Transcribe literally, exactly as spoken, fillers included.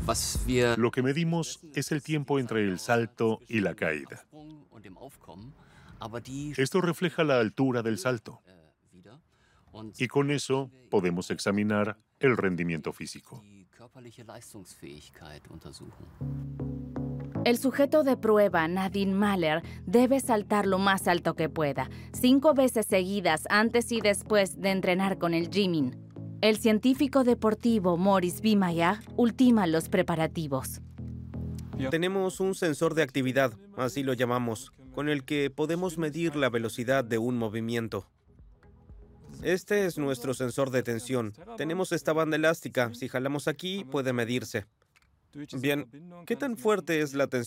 Lo que medimos es el tiempo entre el salto y la caída. Esto refleja la altura del salto y con eso podemos examinar el rendimiento físico. El sujeto de prueba, Nadine Mahler, debe saltar lo más alto que pueda, cinco veces seguidas antes y después de entrenar con el Jimin. El científico deportivo Maurice Bimayar ultima los preparativos. Tenemos un sensor de actividad, así lo llamamos, con el que podemos medir la velocidad de un movimiento. Este es nuestro sensor de tensión. Tenemos esta banda elástica. Si jalamos aquí, puede medirse. Bien, ¿qué tan fuerte es la tensión?